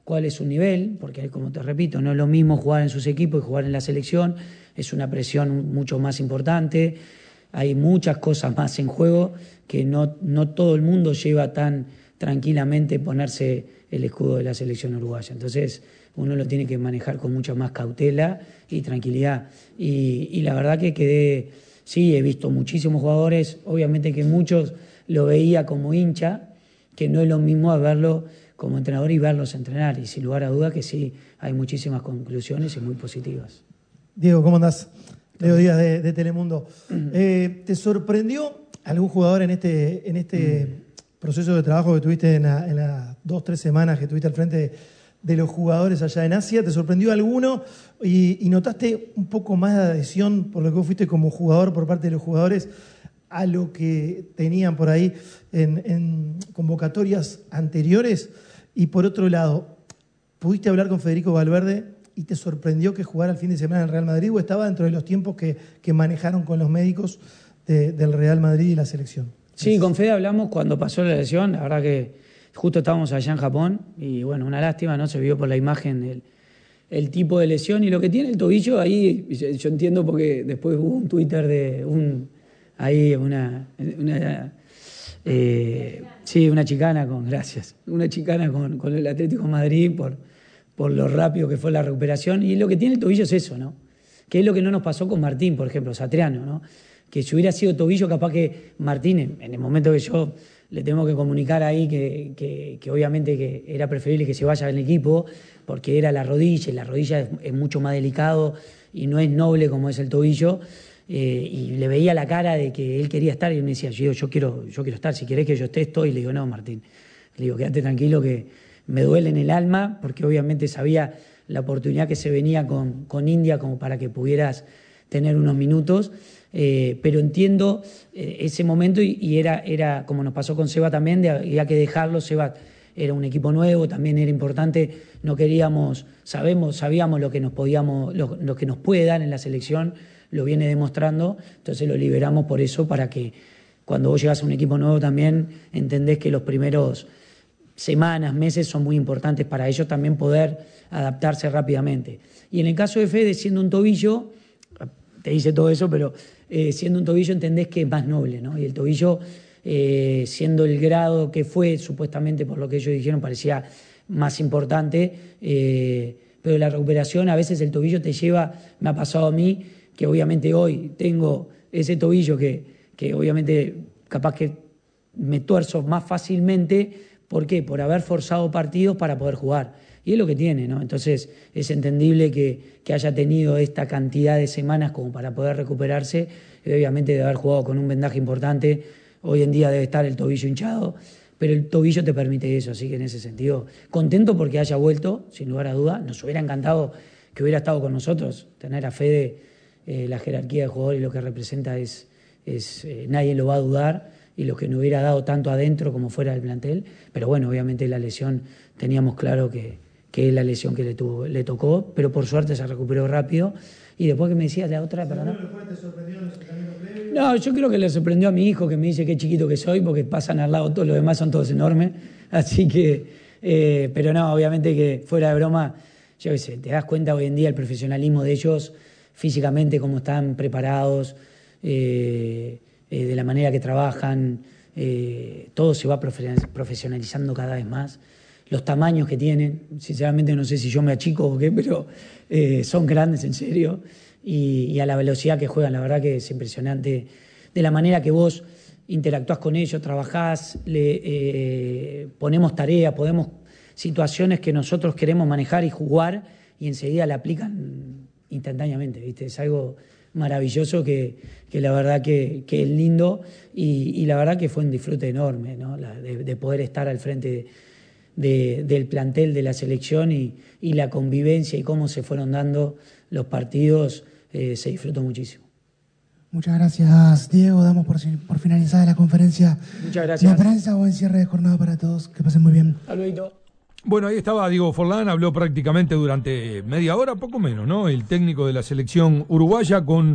cuál es su nivel, porque como te repito, no es lo mismo jugar en sus equipos y jugar en la selección, es una presión mucho más importante, hay muchas cosas más en juego que no todo el mundo lleva tan tranquilamente ponerse el escudo de la selección uruguaya. Entonces uno lo tiene que manejar con mucha más cautela y tranquilidad. Y la verdad que sí, he visto muchísimos jugadores, obviamente que muchos lo veía como hincha, que no es lo mismo a verlo como entrenador y verlos entrenar. Y sin lugar a duda que sí, hay muchísimas conclusiones y muy positivas. Diego, ¿cómo andás? Leo Díaz de Telemundo. ¿Te sorprendió algún jugador en este proceso de trabajo que tuviste en las 2-3 semanas que tuviste al frente de los jugadores allá en Asia? ¿Te sorprendió alguno y notaste un poco más de adhesión por lo que vos fuiste como jugador por parte de los jugadores a lo que tenían por ahí en convocatorias anteriores? Y por otro lado, ¿pudiste hablar con Federico Valverde y te sorprendió que jugara el fin de semana en el Real Madrid o estaba dentro de los tiempos que manejaron con los médicos del Real Madrid y la selección? Sí, con Fede hablamos cuando pasó la lesión, la verdad que justo estábamos allá en Japón y bueno, una lástima, ¿no? Se vio por la imagen el tipo de lesión y lo que tiene el tobillo ahí, yo entiendo porque después hubo un Twitter de una chicana con el Atlético de Madrid por lo rápido que fue la recuperación. Y lo que tiene el tobillo es eso, ¿no? Que es lo que no nos pasó con Martín, por ejemplo, Satriano, ¿no? Que si hubiera sido tobillo, capaz que Martín, en el momento que yo le tengo que comunicar ahí que obviamente que era preferible que se vaya del equipo, porque era la rodilla, y la rodilla es mucho más delicado y no es noble como es el tobillo. Y le veía la cara de que él quería estar y él me decía, yo quiero estar, si querés que yo esté, estoy. Y le digo, no, Martín, le digo, quédate tranquilo que me duele en el alma, porque obviamente sabía la oportunidad que se venía con India como para que pudieras tener unos minutos, pero entiendo ese momento y era como nos pasó con Seba también, había que dejarlo. Seba era un equipo nuevo, también era importante, no queríamos, sabíamos lo que nos puede dar en la selección, lo viene demostrando, entonces lo liberamos por eso, para que cuando vos llegás a un equipo nuevo también entendés que los primeros semanas, meses son muy importantes para ellos también poder adaptarse rápidamente. Y en el caso de Fede, siendo un tobillo, te dice todo eso, pero siendo un tobillo entendés que es más noble, ¿no? Y el tobillo, siendo el grado que fue, supuestamente por lo que ellos dijeron, parecía más importante, pero la recuperación, a veces el tobillo te lleva, me ha pasado a mí, que obviamente hoy tengo ese tobillo que obviamente capaz que me tuerzo más fácilmente. ¿Por qué? Por haber forzado partidos para poder jugar. Y es lo que tiene, ¿no? Entonces es entendible que haya tenido esta cantidad de semanas como para poder recuperarse, y obviamente de haber jugado con un vendaje importante. Hoy en día debe estar el tobillo hinchado, pero el tobillo te permite eso, así que en ese sentido, contento porque haya vuelto, sin lugar a duda. Nos hubiera encantado que hubiera estado con nosotros, tener a Fede, la jerarquía de jugador y lo que representa es nadie lo va a dudar, y lo que no hubiera dado tanto adentro como fuera del plantel, pero bueno, obviamente la lesión, teníamos claro que es la lesión que le tocó, pero por suerte se recuperó rápido. Y después que me decías la otra, perdón. No, yo creo que le sorprendió a mi hijo, que me dice qué chiquito que soy, porque pasan al lado, todos los demás son todos enormes, así que, pero no, obviamente que fuera de broma, yo qué sé, te das cuenta hoy en día el profesionalismo de ellos, físicamente, cómo están preparados, de la manera que trabajan, todo se va profesionalizando cada vez más. Los tamaños que tienen, sinceramente no sé si yo me achico o qué, pero son grandes en serio, y a la velocidad que juegan, la verdad que es impresionante, de la manera que vos interactuás con ellos, trabajás, ponemos tareas, podemos situaciones que nosotros queremos manejar y jugar, y enseguida la aplican instantáneamente, ¿viste? Es algo maravilloso que la verdad que es lindo, y la verdad que fue un disfrute enorme, ¿no? De poder estar al frente del plantel de la selección, y la convivencia y cómo se fueron dando los partidos, se disfrutó muchísimo. Muchas gracias, Diego. Damos por finalizada la conferencia. Muchas gracias. De prensa. Buen cierre de jornada para todos. Que pasen muy bien. Saludos. Bueno, ahí estaba Diego Forlán, habló prácticamente durante media hora, poco menos, ¿no? El técnico de la selección uruguaya con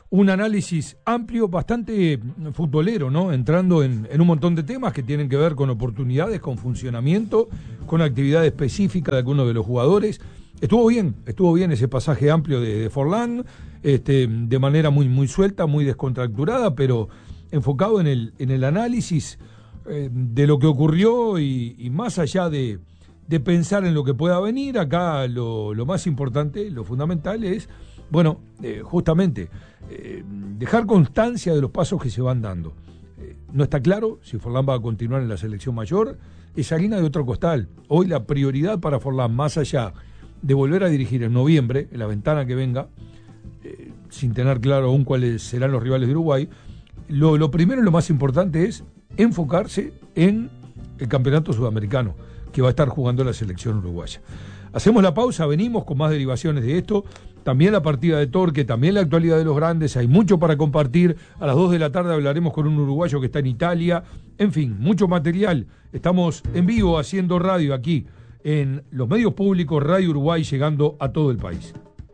un análisis amplio, bastante futbolero, ¿no? Entrando en un montón de temas que tienen que ver con oportunidades, con funcionamiento, con actividad específica de algunos de los jugadores. Estuvo bien ese pasaje amplio de Forlán, de manera muy, muy suelta, muy descontracturada, pero enfocado en el análisis de lo que ocurrió y más allá de pensar en lo que pueda venir. Acá lo más importante, lo fundamental es, bueno, justamente dejar constancia de los pasos que se van dando. No está claro si Forlán va a continuar en la selección mayor, es harina de otro costal. Hoy la prioridad para Forlán, más allá de volver a dirigir en noviembre, en la ventana que venga, sin tener claro aún cuáles serán los rivales de Uruguay, lo primero y lo más importante es enfocarse en el campeonato sudamericano que va a estar jugando la selección uruguaya. Hacemos la pausa, venimos con más derivaciones de esto, también la partida de Torque, también la actualidad de los grandes, hay mucho para compartir. A las 2 de la tarde hablaremos con un uruguayo que está en Italia, en fin, mucho material. Estamos en vivo haciendo radio aquí en los medios públicos, Radio Uruguay, llegando a todo el país.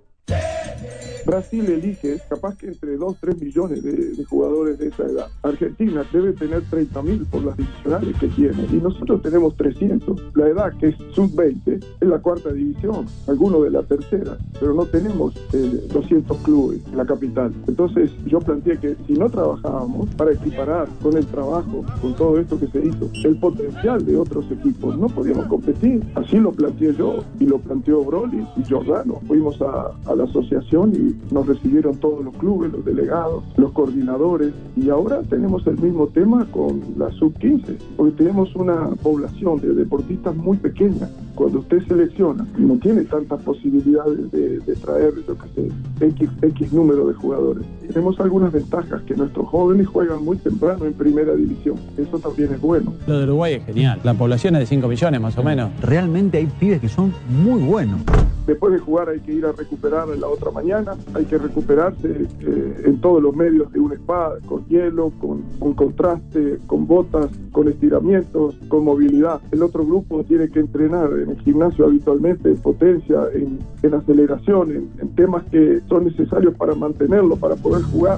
Brasil elige capaz que entre 2-3 millones de jugadores de esa edad. Argentina debe tener 30.000 por las divisionales que tiene, y nosotros tenemos 300. La edad, que es sub-20, es la 4ª división, algunos de la 3ª, pero no tenemos 200 clubes en la capital. Entonces yo planteé que si no trabajábamos para equiparar con el trabajo, con todo esto que se hizo, el potencial de otros equipos, no podíamos competir. Así lo planteé yo, y lo planteó Broly y Giordano. Fuimos a la asociación y nos recibieron todos los clubes, los delegados, los coordinadores, y ahora tenemos el mismo tema con la sub-15, porque tenemos una población de deportistas muy pequeña. Cuando usted selecciona, no tiene tantas posibilidades de traer, yo que sé, X número de jugadores. Tenemos algunas ventajas, que nuestros jóvenes juegan muy temprano en primera división. Eso también es bueno. Lo de Uruguay es genial. La población es de 5 millones más o menos. Realmente hay pibes que son muy buenos. Después de jugar hay que ir a recuperar la otra mañana, hay que recuperarse en todos los medios de un spa, con hielo, con contraste, con botas, con estiramientos, con movilidad. El otro grupo tiene que entrenar en el gimnasio habitualmente, en potencia, en aceleración, en temas que son necesarios para mantenerlo, para poder jugar.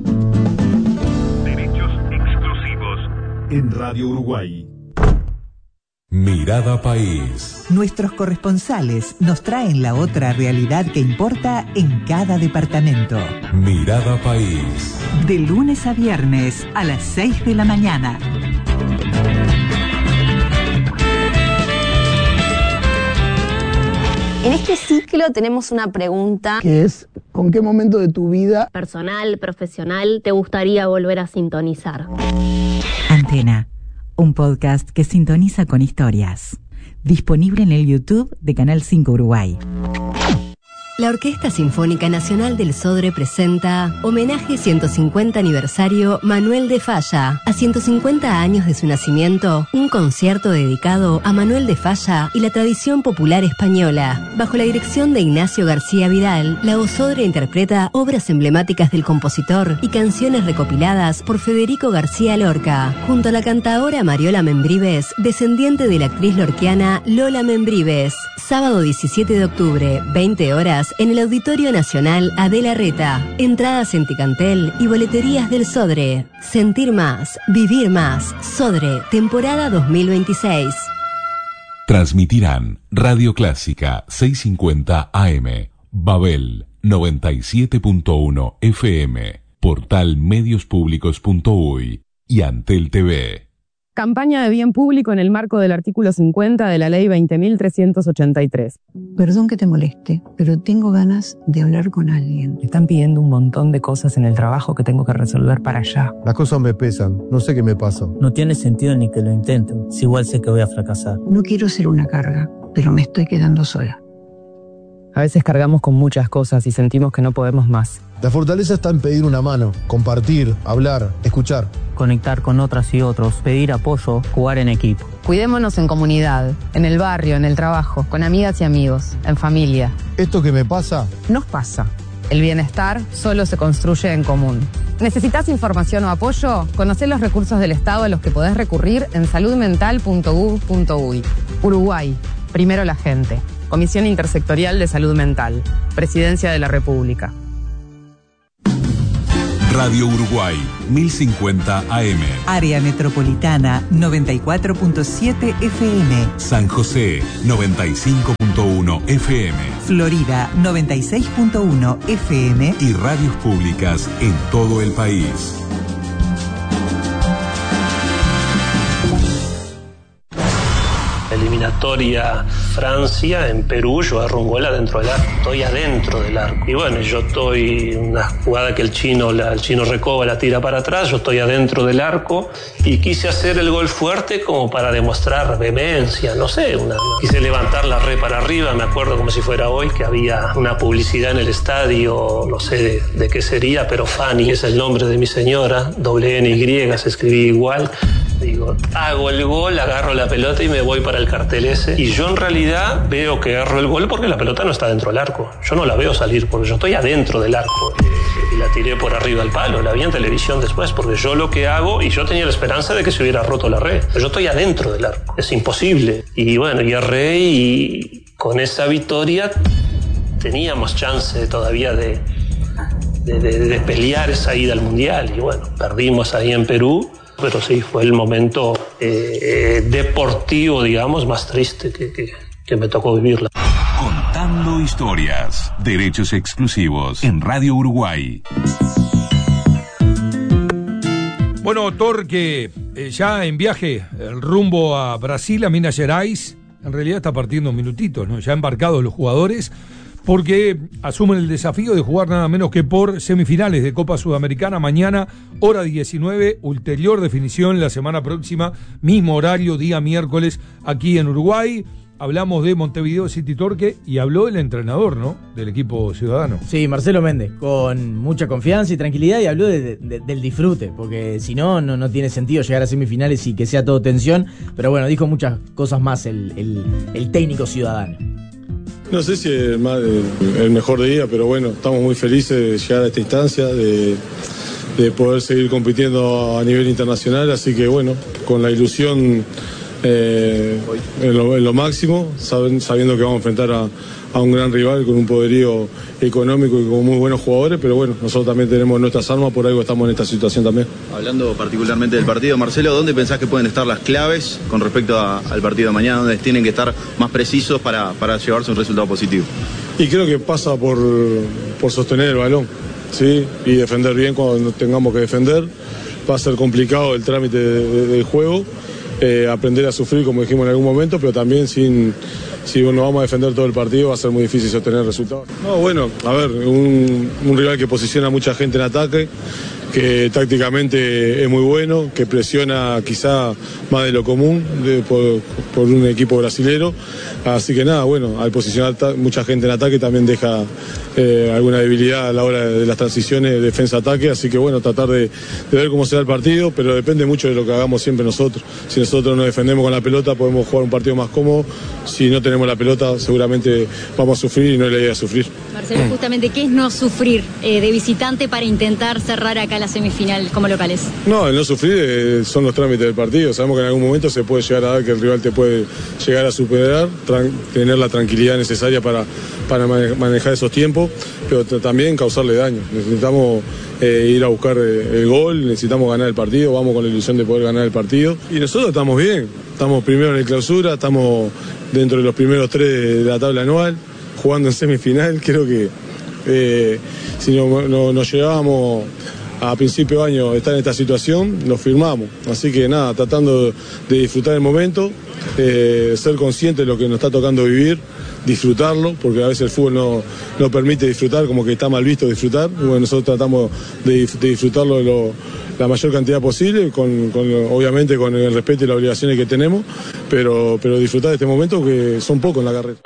Derechos exclusivos en Radio Uruguay. Mirada País. Nuestros corresponsales nos traen la otra realidad que importa en cada departamento. Mirada País. De lunes a viernes a las 6 de la mañana. En este ciclo tenemos una pregunta que es: ¿con qué momento de tu vida personal, profesional, te gustaría volver a sintonizar? Antena, un podcast que sintoniza con historias. Disponible en el YouTube de Canal 5 Uruguay. La Orquesta Sinfónica Nacional del Sodre presenta Homenaje 150 aniversario Manuel de Falla. A 150 años de su nacimiento, un concierto dedicado a Manuel de Falla y la tradición popular española. Bajo la dirección de Ignacio García Vidal, la OSODRE interpreta obras emblemáticas del compositor y canciones recopiladas por Federico García Lorca, junto a la cantaora Mariola Membrives, descendiente de la actriz lorquiana Lola Membrives. Sábado 17 de octubre, 20 horas, en el Auditorio Nacional Adela Reta. Entradas en Ticantel y boleterías del Sodre. Sentir más, vivir más. Sodre, temporada 2026. Transmitirán Radio Clásica 650 AM, Babel 97.1 FM, Portal Mediospublicos.uy y Antel TV. Campaña de bien público en el marco del artículo 50 de la Ley 20.383. Perdón que te moleste, pero tengo ganas de hablar con alguien. Me están pidiendo un montón de cosas en el trabajo que tengo que resolver para allá. Las cosas me pesan, no sé qué me pasa. No tiene sentido ni que lo intenten, si igual sé que voy a fracasar. No quiero ser una carga, pero me estoy quedando sola. A veces cargamos con muchas cosas y sentimos que no podemos más. La fortaleza está en pedir una mano, compartir, hablar, escuchar. Conectar con otras y otros, pedir apoyo, jugar en equipo. Cuidémonos en comunidad, en el barrio, en el trabajo, con amigas y amigos, en familia. Esto que me pasa, nos pasa. El bienestar solo se construye en común. ¿Necesitas información o apoyo? Conocé los recursos del Estado a los que podés recurrir en saludmental.gov.uy. Uruguay, primero la gente. Comisión Intersectorial de Salud Mental. Presidencia de la República. Radio Uruguay, 1050 AM. Área Metropolitana, 94.7 FM. San José, 95.1 FM. Florida, 96.1 FM. Y radios públicas en todo el país. Eliminatoria Francia en Perú, yo agarro un gol adentro del arco, estoy adentro del arco. Y bueno, yo estoy en una jugada que el chino Recoba la tira para atrás, yo estoy adentro del arco y quise hacer el gol fuerte como para demostrar vehemencia, no sé, quise levantar la red para arriba, me acuerdo como si fuera hoy que había una publicidad en el estadio, no sé de qué sería, pero Fanny es el nombre de mi señora, WNY, se escribía igual. Digo, hago el gol, agarro la pelota y me voy para el cartel ese. Y yo en realidad veo que agarro el gol porque la pelota no está dentro del arco. Yo no la veo salir porque yo estoy adentro del arco. Y la tiré por arriba al palo, la vi en televisión después, porque yo lo que hago, y yo tenía la esperanza de que se hubiera roto la red. Pero yo estoy adentro del arco, es imposible. Y bueno, y erré y con esa victoria teníamos chance todavía de pelear esa ida al Mundial. Y bueno, perdimos ahí en Perú. Pero sí, fue el momento deportivo, digamos, más triste que me tocó vivirla. Contando historias. Derechos exclusivos en Radio Uruguay. Bueno, Torque, ya en viaje rumbo a Brasil, a Minas Gerais, en realidad está partiendo minutitos, ¿no? Ya embarcados los jugadores, porque asumen el desafío de jugar nada menos que por semifinales de Copa Sudamericana mañana, hora 19, ulterior definición la semana próxima, mismo horario, día miércoles, aquí en Uruguay. Hablamos de Montevideo City Torque y habló el entrenador, ¿no?, del equipo ciudadano. Sí, Marcelo Méndez, con mucha confianza y tranquilidad, y habló del disfrute, porque si no tiene sentido llegar a semifinales y que sea todo tensión, pero bueno, dijo muchas cosas más el técnico ciudadano. No sé si es el mejor día, pero bueno, estamos muy felices de llegar a esta instancia, de poder seguir compitiendo a nivel internacional, así que bueno, con la ilusión en lo máximo, sabiendo que vamos a enfrentar a un gran rival con un poderío económico y con muy buenos jugadores, pero bueno, nosotros también tenemos nuestras armas, por algo estamos en esta situación también. Hablando particularmente del partido, Marcelo, ¿dónde pensás que pueden estar las claves con respecto al partido de mañana? ¿Dónde tienen que estar más precisos para llevarse un resultado positivo? Y creo que pasa por sostener el balón, ¿sí? Y defender bien cuando tengamos que defender. Va a ser complicado el trámite del juego, aprender a sufrir, como dijimos en algún momento, pero también si no vamos a defender todo el partido va a ser muy difícil sostener resultados. No, bueno, a ver, un rival que posiciona a mucha gente en ataque, que tácticamente es muy bueno, que presiona quizá más de lo común por un equipo brasilero, así que nada, bueno, al posicionar mucha gente en ataque también deja alguna debilidad a la hora de las transiciones defensa-ataque, así que bueno, tratar de ver cómo será el partido, pero depende mucho de lo que hagamos siempre nosotros. Si nosotros nos defendemos con la pelota podemos jugar un partido más cómodo, si no tenemos la pelota seguramente vamos a sufrir y no es la idea sufrir. Marcelo, justamente, ¿qué es no sufrir de visitante para intentar cerrar acá la semifinal como locales? No, el no sufrir son los trámites del partido. Sabemos que en algún momento se puede llegar a dar que el rival te puede llegar a superar, tener la tranquilidad necesaria para manejar esos tiempos, pero también causarle daño. Necesitamos ir a buscar el gol, necesitamos ganar el partido, vamos con la ilusión de poder ganar el partido. Y nosotros estamos bien, estamos primero en el clausura, estamos dentro de los primeros 3 de la tabla anual, jugando en semifinal. Creo que si nos llegábamos a principio de año estar en esta situación, lo firmamos. Así que nada, tratando de disfrutar el momento, ser consciente de lo que nos está tocando vivir, disfrutarlo, porque a veces el fútbol no permite disfrutar, como que está mal visto disfrutar. Y bueno, nosotros tratamos de disfrutarlo la mayor cantidad posible, obviamente con el respeto y las obligaciones que tenemos, pero disfrutar de este momento que son pocos en la carrera.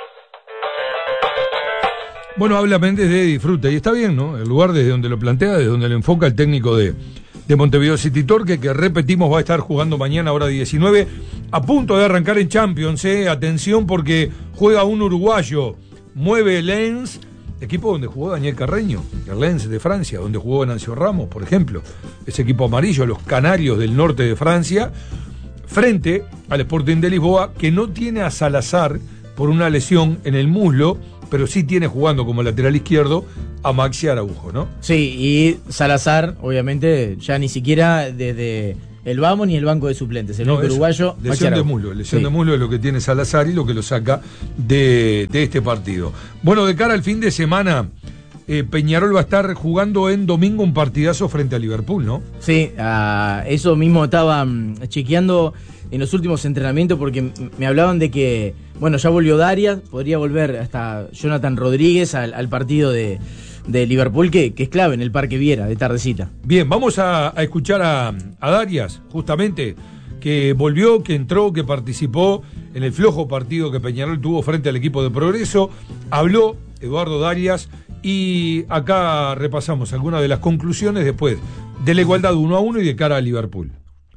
Bueno, habla Méndez de disfruta, y está bien, ¿no? El lugar desde donde lo plantea, desde donde lo enfoca el técnico de Montevideo City Torque, que repetimos va a estar jugando mañana hora 19, a punto de arrancar en Champions, atención porque juega un uruguayo, mueve Lens, equipo donde jugó Daniel Carreño, el Lens de Francia, donde jugó Venancio Ramos, por ejemplo, ese equipo amarillo, los Canarios del norte de Francia, frente al Sporting de Lisboa, que no tiene a Salazar por una lesión en el muslo, pero sí tiene jugando como lateral izquierdo a Maxi Araujo, ¿no? Sí, y Salazar, obviamente, ya ni siquiera desde el vamos ni el banco de suplentes. El único uruguayo, lesión de muslo. Lesión de muslo es lo que tiene Salazar y lo que lo saca de este partido. Bueno, de cara al fin de semana, Peñarol va a estar jugando en domingo un partidazo frente a Liverpool, ¿no? Sí, eso mismo estaba chequeando en los últimos entrenamientos porque me hablaban de que, bueno, ya volvió Darias, podría volver hasta Jonathan Rodríguez al partido de Liverpool, que es clave en el Parque Viera, de tardecita. Bien, vamos a escuchar a Darias, justamente, que volvió, que entró, que participó en el flojo partido que Peñarol tuvo frente al equipo de Progreso. Habló Eduardo Darias y acá repasamos algunas de las conclusiones después de la igualdad 1-1 y de cara a Liverpool.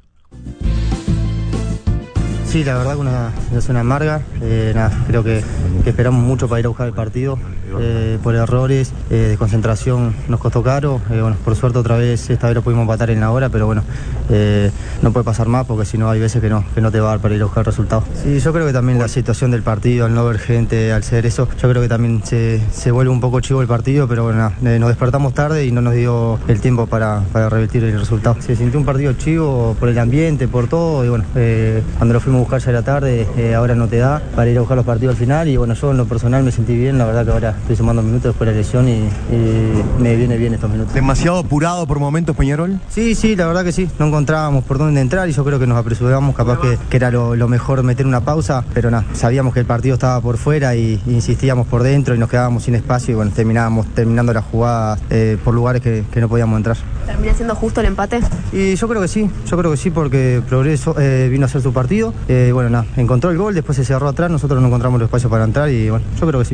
Sí, la verdad que una situación amarga. Creo que esperamos mucho para ir a buscar el partido. Por errores de concentración nos costó caro. Bueno, por suerte otra vez esta vez lo pudimos empatar en la hora, pero bueno, no puede pasar más porque si no hay veces que no te va a dar para ir a buscar el resultado. Sí, yo creo que también la situación del partido, al no ver gente, al ser eso, yo creo que también se vuelve un poco chivo el partido, pero bueno, nos despertamos tarde y no nos dio el tiempo para revertir el resultado. Se sintió un partido chivo por el ambiente, por todo, y bueno, cuando lo fuimos a buscar ya era tarde, ahora no te da para ir a buscar los partidos al final, y bueno, yo en lo personal me sentí bien, la verdad que ahora estoy sumando minutos después de la lesión y me viene bien estos minutos. ¿Demasiado apurado por momentos, Peñarol? Sí, la verdad que sí, no encontrábamos por dónde entrar y yo creo que nos apresuramos, capaz que era lo mejor meter una pausa, pero nada, sabíamos que el partido estaba por fuera y insistíamos por dentro y nos quedábamos sin espacio y bueno, terminábamos terminando la jugada por lugares que no podíamos entrar. ¿Termina siendo justo el empate? Y yo creo que sí porque Progreso vino a hacer su partido, bueno, nada, encontró el gol, después se cerró atrás, nosotros no encontramos los espacios para entrar y bueno, yo creo que sí.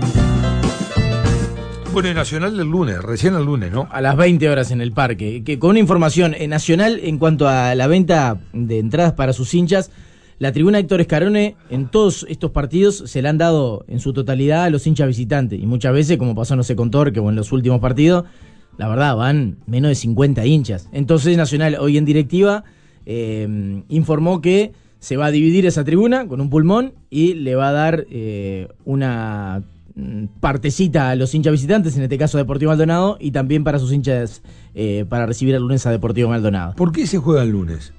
Bueno, Nacional el lunes, recién el lunes, ¿no? A las 20 horas en el parque. Que con una información Nacional en cuanto a la venta de entradas para sus hinchas, la tribuna Héctor Escarone en todos estos partidos se la han dado en su totalidad a los hinchas visitantes. Y muchas veces, como pasó no sé con Torque o en los últimos partidos, la verdad, van menos de 50 hinchas. Entonces Nacional hoy en directiva informó que se va a dividir esa tribuna con un pulmón y le va a dar una partecita a los hinchas visitantes, en este caso a Deportivo Maldonado, y también para sus hinchas para recibir el lunes a Deportivo Maldonado. ¿Por qué se juega el lunes?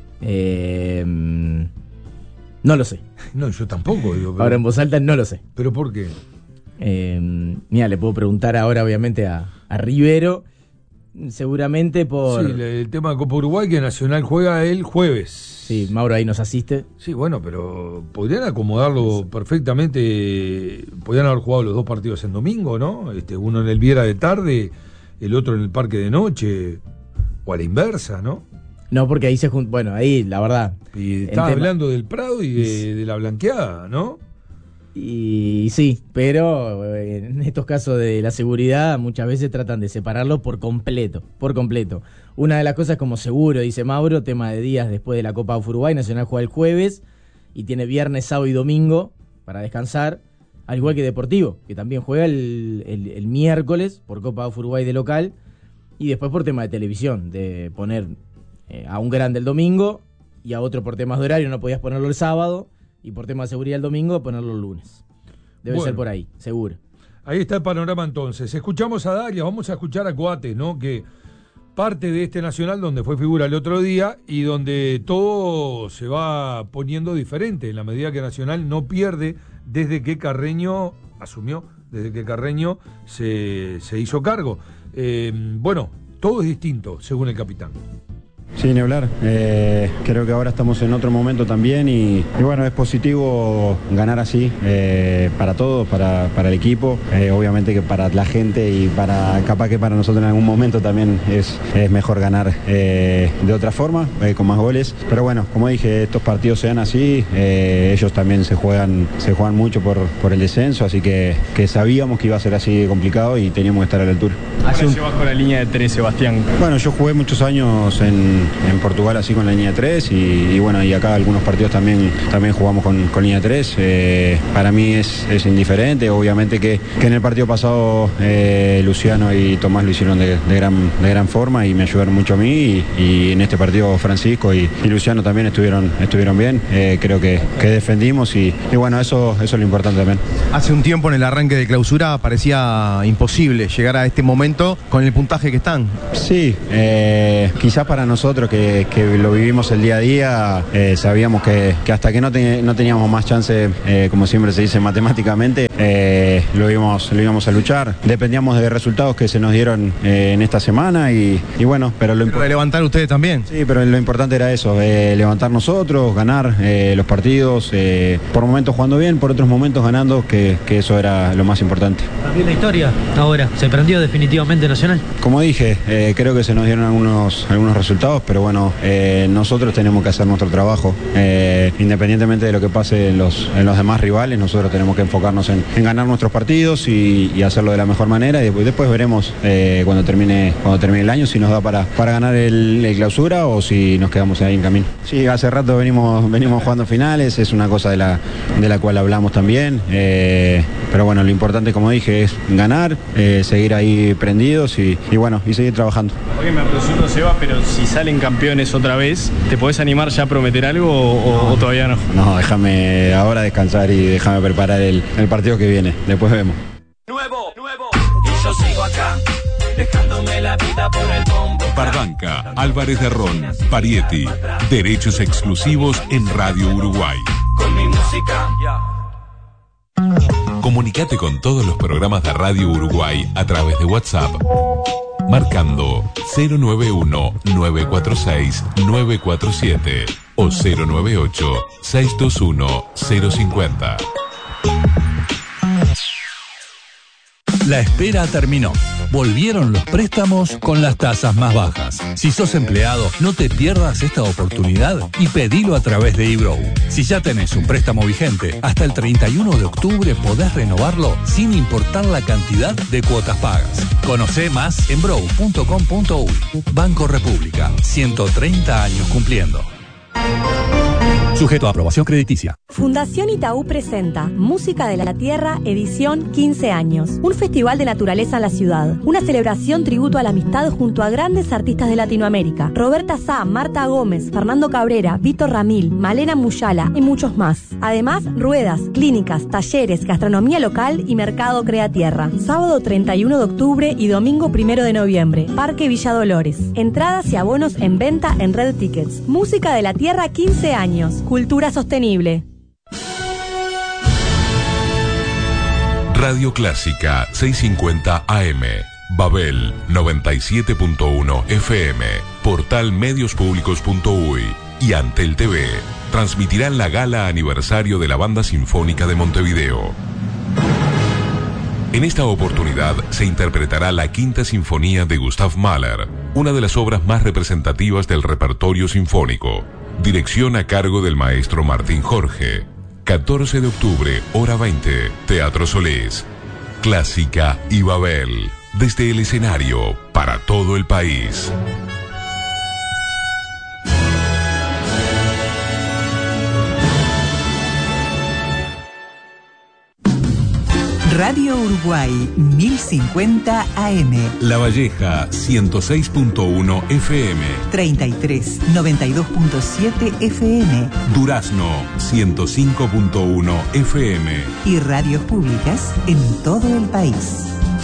No lo sé. No, yo tampoco. Digo, ahora en voz alta no lo sé. ¿Pero por qué? Mira, le puedo preguntar ahora obviamente a Rivero, seguramente por... Sí, el tema de Copa Uruguay, que Nacional juega el jueves. Sí, Mauro ahí nos asiste. Sí, bueno, pero podrían acomodarlo perfectamente. Podrían haber jugado los dos partidos en domingo, ¿no? Uno en el Viera de tarde, el otro en el Parque de noche, o a la inversa, ¿no? No, porque ahí se junta. Bueno, ahí la verdad. Y estaba hablando del Prado y de la Blanqueada, ¿no? Y sí, pero en estos casos de la seguridad muchas veces tratan de separarlo por completo. Una de las cosas, como seguro, dice Mauro, tema de días después de la Copa Uruguay, Nacional juega el jueves y tiene viernes, sábado y domingo para descansar, al igual que Deportivo, que también juega el miércoles por Copa Uruguay de local, y después por tema de televisión, de poner a un grande el domingo y a otro por temas de horario no podías ponerlo el sábado, y por tema de seguridad el domingo ponerlo el lunes. Debe ser por ahí, seguro. Ahí está el panorama entonces. Escuchamos a Darias, vamos a escuchar a Coates, ¿no? Que parte de este Nacional donde fue figura el otro día y donde todo se va poniendo diferente en la medida que Nacional no pierde desde que Carreño asumió, desde que Carreño se hizo cargo. Bueno, todo es distinto según el capitán. Sí, ni hablar. Creo que ahora estamos en otro momento también y bueno, es positivo ganar así para todos, para el equipo, obviamente que para la gente y capaz que para nosotros en algún momento también es mejor ganar de otra forma, con más goles, pero bueno, como dije, estos partidos sean así, ellos también se juegan mucho por el descenso, así que sabíamos que iba a ser así de complicado y teníamos que estar a la altura. ¿Cómo llevas con la línea de 3, Sebastián? Bueno, yo jugué muchos años en en Portugal así con la línea 3 y bueno, y acá algunos partidos también jugamos con línea 3. Para mí es indiferente, obviamente que en el partido pasado Luciano y Tomás lo hicieron de gran forma y me ayudaron mucho a mí y en este partido Francisco y Luciano también estuvieron bien. Creo que defendimos y bueno, eso es lo importante también. Hace un tiempo en el arranque de clausura parecía imposible llegar a este momento con el puntaje que están. Sí, quizás para nosotros que lo vivimos el día a día, sabíamos que hasta que no teníamos más chance, como siempre se dice matemáticamente, lo íbamos a luchar. Dependíamos de resultados que se nos dieron en esta semana y bueno, pero de levantar ustedes también. Sí, pero lo importante era eso, levantar nosotros, ganar los partidos, por momentos jugando bien, por otros momentos ganando, que eso era lo más importante. ¿Cambió la historia ahora? ¿Se prendió definitivamente Nacional? Como dije, creo que se nos dieron algunos resultados, pero bueno, nosotros tenemos que hacer nuestro trabajo. Independientemente de lo que pase en los demás rivales, nosotros tenemos que enfocarnos en ganar nuestros partidos y hacerlo de la mejor manera y después veremos cuando termine el año si nos da para ganar el clausura o si nos quedamos ahí en camino. Sí, hace rato venimos jugando finales, es una cosa de la cual hablamos también, pero bueno, lo importante, como dije, es ganar, seguir ahí prendidos y bueno, y seguir trabajando. Oye, me apresuro, Seba, pero si salen campeones otra vez, ¿te podés animar ya a prometer algo o todavía no? No, déjame ahora descansar y déjame preparar el partido que viene, después vemos. Nuevo, y yo sigo acá, dejándome la vida por el bombo. Barbanca, Álvarez de Ron, Parietti, derechos exclusivos en Radio Uruguay. Con mi música. Comunicate con todos los programas de Radio Uruguay a través de WhatsApp, marcando 091-946-947 o 098-621-050. La espera terminó. Volvieron los préstamos con las tasas más bajas. Si sos empleado, no te pierdas esta oportunidad y pedilo a través de eBrow. Si ya tenés un préstamo vigente, hasta el 31 de octubre podés renovarlo sin importar la cantidad de cuotas pagas. Conocé más en brow.com.uy. Banco República, 130 años cumpliendo. Sujeto a aprobación crediticia. Fundación Itaú presenta Música de la Tierra, edición 15 años. Un festival de naturaleza en la ciudad. Una celebración tributo a la amistad junto a grandes artistas de Latinoamérica. Roberta Sá, Marta Gómez, Fernando Cabrera, Víctor Ramil, Malena Muyala y muchos más. Además, ruedas, clínicas, talleres, gastronomía local y mercado Crea Tierra. Sábado 31 de octubre y domingo 1 de noviembre. Parque Villa Dolores. Entradas y abonos en venta en Red Tickets. Música de la Tierra, 15 años. Cultura sostenible. Radio Clásica 650 AM, Babel 97.1 FM, Portal Mediospublicos.uy y Antel TV transmitirán la gala aniversario de la Banda Sinfónica de Montevideo. En esta oportunidad se interpretará la Quinta Sinfonía de Gustav Mahler, una de las obras más representativas del repertorio sinfónico. Dirección a cargo del maestro Martín Jorge. 14 de octubre, hora 20, Teatro Solís. Clásica y Babel, desde el escenario para todo el país. Radio Uruguay 1050 AM. La Valleja 106.1 FM. 33 92.7 FM. Durazno 105.1 FM. Y radios públicas en todo el país.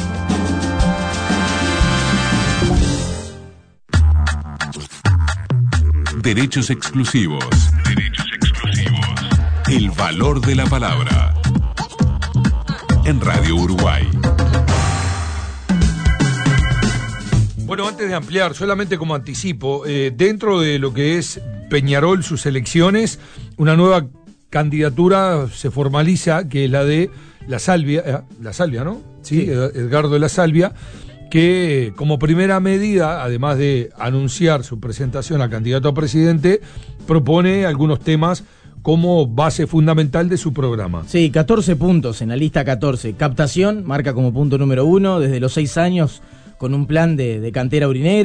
Derechos exclusivos. El valor de la palabra. En Radio Uruguay. Bueno, antes de ampliar, solamente como anticipo, dentro de lo que es Peñarol, sus elecciones, una nueva candidatura se formaliza, que es la de La Salvia, ¿no? Sí, Edgardo de La Salvia, que como primera medida, además de anunciar su presentación a candidato a presidente, propone algunos temas como base fundamental de su programa. Sí, 14 puntos en la lista 14. Captación marca como punto número 1 desde los 6 años con un plan de cantera urinera.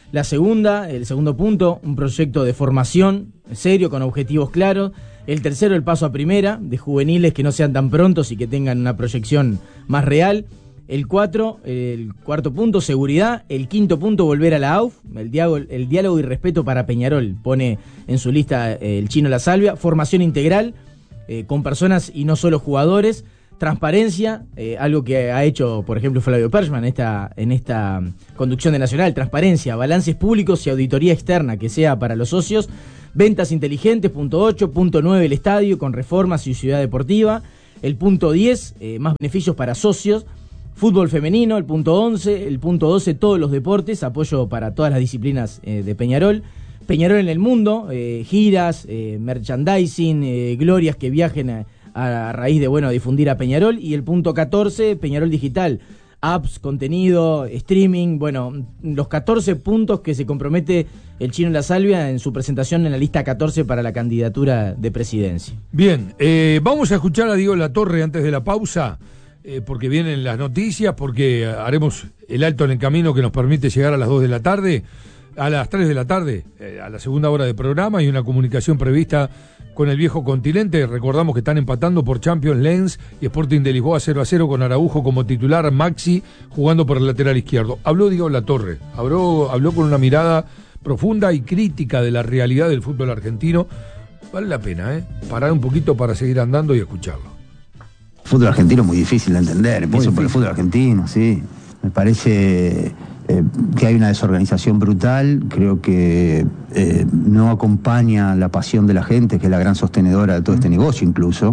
El segundo punto, un proyecto de formación serio, con objetivos claros. El tercero, el paso a primera, de juveniles que no sean tan prontos y que tengan una proyección más real. El cuarto punto, seguridad. El quinto punto, volver a la AUF. El diálogo y respeto para Peñarol, pone en su lista el Chino La Salvia. Formación integral, con personas y no solo jugadores. Transparencia, algo que ha hecho, por ejemplo, Flavio Perchman en esta conducción de Nacional. Transparencia, balances públicos y auditoría externa que sea para los socios. Ventas inteligentes, punto 8. Punto 9, el estadio con reformas y ciudad deportiva. El punto 10, más beneficios para socios. Fútbol femenino, el punto 11. El punto 12, todos los deportes, apoyo para todas las disciplinas de Peñarol. Peñarol en el mundo, giras, merchandising, glorias que viajen a raíz de, difundir a Peñarol. Y el punto 14, Peñarol digital, apps, contenido, streaming, los 14 puntos que se compromete el Chino La Salvia en su presentación en la lista 14 para la candidatura de presidencia. Bien, vamos a escuchar a Diego Latorre antes de la pausa, porque vienen las noticias, porque haremos el alto en el camino que nos permite llegar a las 2 de la tarde, a las 3 de la tarde, a la segunda hora de programa, y una comunicación prevista con el viejo continente. Recordamos que están empatando por Champions Lens y Sporting de Lisboa 0-0 con Araujo como titular, Maxi jugando por el lateral izquierdo. Habló Diego Latorre, habló con una mirada profunda y crítica de la realidad del fútbol argentino. Vale la pena, parar un poquito para seguir andando y escucharlo. El fútbol argentino es muy difícil de entender, empiezo por el fútbol argentino, sí. Me parece que hay una desorganización brutal, creo que no acompaña la pasión de la gente, que es la gran sostenedora de todo este negocio incluso.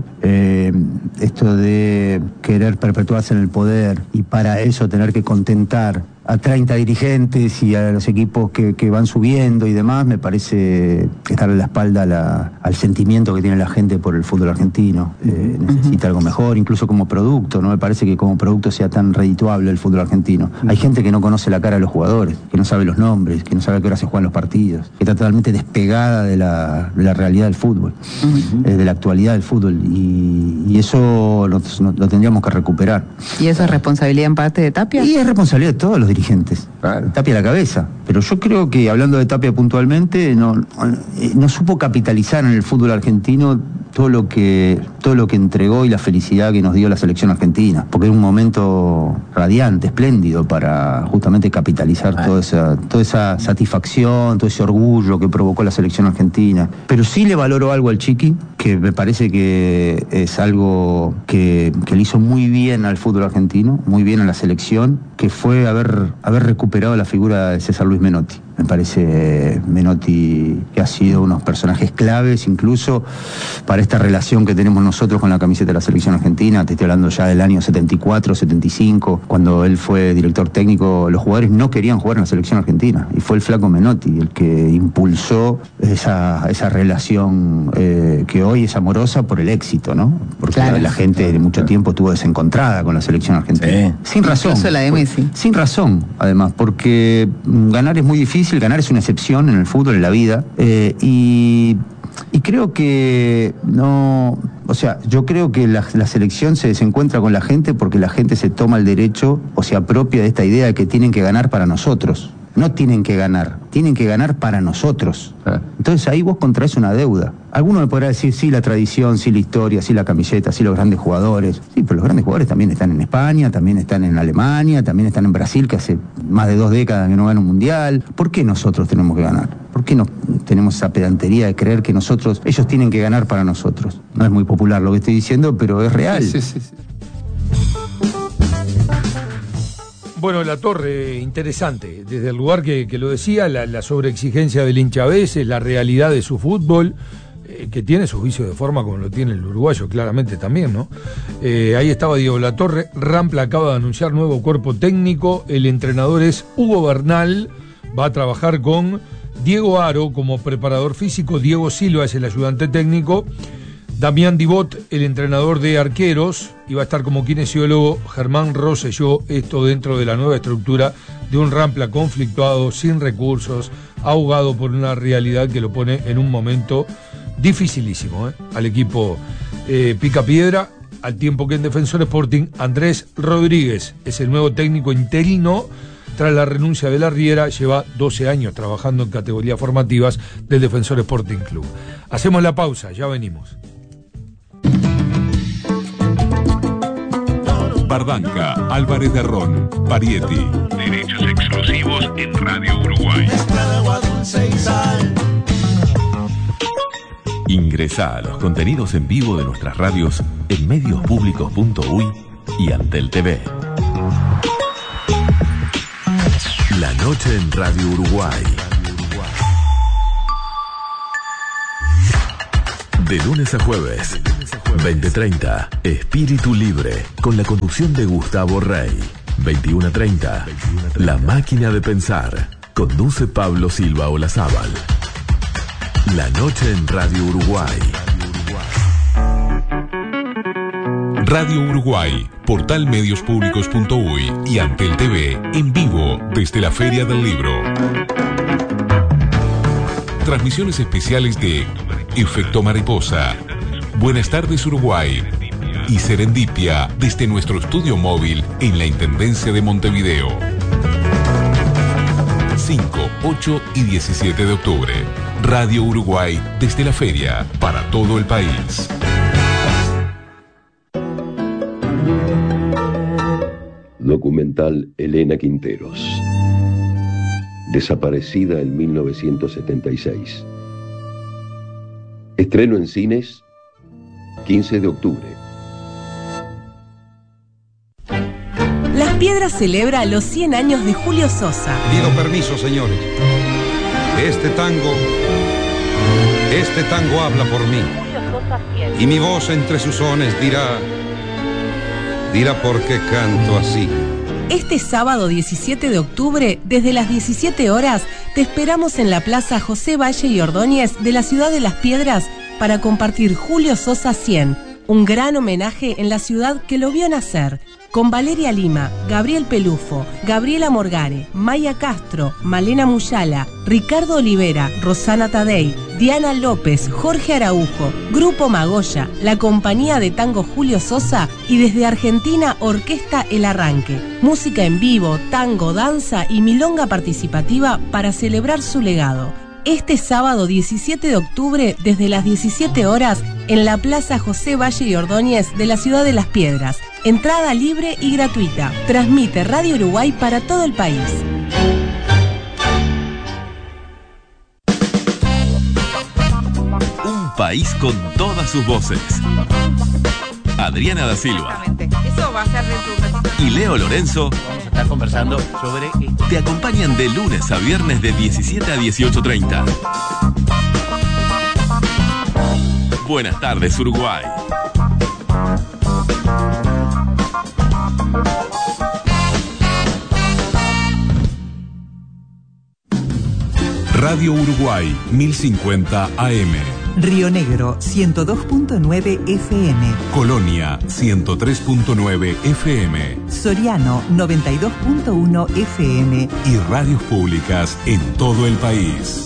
Esto de querer perpetuarse en el poder y para eso tener que contentar a 30 dirigentes y a los equipos que van subiendo y demás, me parece darle la espalda al sentimiento que tiene la gente por el fútbol argentino. Necesita algo mejor, incluso como producto. No me parece que como producto sea tan redituable el fútbol argentino. Hay gente que no conoce la cara de los jugadores, que no sabe los nombres, que no sabe a qué hora se juegan los partidos, que está totalmente despegada de la realidad del fútbol, de la actualidad del fútbol. Y eso lo tendríamos que recuperar. ¿Y eso es responsabilidad en parte de Tapia? Y es responsabilidad de todos los dirigentes. Claro. Tapia a la cabeza. Pero yo creo que, hablando de Tapia puntualmente, no supo capitalizar en el fútbol argentino todo lo que entregó y la felicidad que nos dio la selección argentina. Porque era un momento radiante, espléndido, para justamente capitalizar toda esa satisfacción, todo ese orgullo que provocó la selección argentina. Pero sí le valoro algo al Chiqui, que me parece que es algo que le hizo muy bien al fútbol argentino, muy bien a la selección, que fue haber recuperado la figura de César Luis Menotti. Me parece Menotti que ha sido unos personajes claves incluso para esta relación que tenemos nosotros con la camiseta de la selección argentina. Te estoy hablando ya del año 74, 75, cuando él fue director técnico. Los jugadores no querían jugar en la selección argentina y fue el flaco Menotti el que impulsó esa relación que hoy es amorosa por el éxito, ¿no? Porque claro, la gente de mucho tiempo estuvo desencontrada con la selección argentina. Sí. Sin razón. Incluso la de Messi. Sin razón, además, porque ganar es muy difícil. Ganar es una excepción en el fútbol, en la vida, y creo que yo creo que la selección se encuentra con la gente porque la gente se toma el derecho o se apropia de esta idea de que tienen que ganar para nosotros. No tienen que ganar para nosotros. Entonces ahí vos contraes una deuda. Alguno me podrá decir, sí, la tradición, sí, la historia, sí, la camiseta, sí, los grandes jugadores. Sí, pero los grandes jugadores también están en España, también están en Alemania, también están en Brasil, que hace más de 2 décadas que no gana un mundial. ¿Por qué nosotros tenemos que ganar? ¿Por qué no tenemos esa pedantería de creer que ellos tienen que ganar para nosotros? No es muy popular lo que estoy diciendo, pero es real. Sí. Bueno, Latorre, interesante, desde el lugar que lo decía, la sobreexigencia del hincha a veces, la realidad de su fútbol, que tiene sus vicios de forma como lo tiene el uruguayo, claramente también, ¿no? Ahí estaba Diego Latorre. Rampla acaba de anunciar nuevo cuerpo técnico, el entrenador es Hugo Bernal, va a trabajar con Diego Aro como preparador físico, Diego Silva es el ayudante técnico, Damián Dibot, el entrenador de arqueros, y va a estar como kinesiólogo Germán Rosselló, esto dentro de la nueva estructura de un Rampla conflictuado, sin recursos, ahogado por una realidad que lo pone en un momento dificilísimo, al equipo Picapiedra, al tiempo que en Defensor Sporting Andrés Rodríguez es el nuevo técnico interino tras la renuncia de la Riera, lleva 12 años trabajando en categorías formativas del Defensor Sporting Club. Hacemos la pausa, ya venimos. Bardanca, Álvarez de Ron, Parietti. Derechos exclusivos en Radio Uruguay. Ingresá a los contenidos en vivo de nuestras radios en mediospublicos.uy y Antel TV. La noche en Radio Uruguay. De lunes a jueves, 20:30, Espíritu Libre, con la conducción de Gustavo Rey. 21:30, La Máquina de Pensar, conduce Pablo Silva Olazábal. La noche en Radio Uruguay. Radio Uruguay, portal mediospublicos.uy y Antel TV, en vivo desde la Feria del Libro. Transmisiones especiales de Efecto Mariposa, Buenas tardes Uruguay y Serendipia desde nuestro estudio móvil en la Intendencia de Montevideo. 5, 8 y 17 de octubre. Radio Uruguay desde la feria para todo el país. Documental Elena Quinteros. Desaparecida en 1976. Estreno en cines 15 de octubre. Las Piedras celebra los 100 años de Julio Sosa. Pido permiso, señores. Este tango habla por mí. Y mi voz entre sus sones dirá por qué canto así. Este sábado 17 de octubre, desde las 17 horas, te esperamos en la Plaza José Valle y Ordóñez de la ciudad de Las Piedras para compartir Julio Sosa 100, un gran homenaje en la ciudad que lo vio nacer, con Valeria Lima, Gabriel Pelufo, Gabriela Morgare, Maya Castro, Malena Muyala, Ricardo Olivera, Rosana Tadei, Diana López, Jorge Araujo, Grupo Magoya, la compañía de tango Julio Sosa y desde Argentina Orquesta El Arranque. Música en vivo, tango, danza y milonga participativa para celebrar su legado. Este sábado 17 de octubre, desde las 17 horas, en la Plaza José Valle y Ordóñez de la ciudad de Las Piedras. Entrada libre y gratuita. Transmite Radio Uruguay para todo el país. Un país con todas sus voces. Adriana da Silva. Eso va a ser dentro de un ratito. Y Leo Lorenzo vamos a estar conversando sobre te acompañan de lunes a viernes de 17 a 18:30. Buenas tardes, Uruguay. Radio Uruguay 1050 AM. Río Negro 102.9 FM. Colonia 103.9 FM. Soriano 92.1 FM. Y radios públicas en todo el país.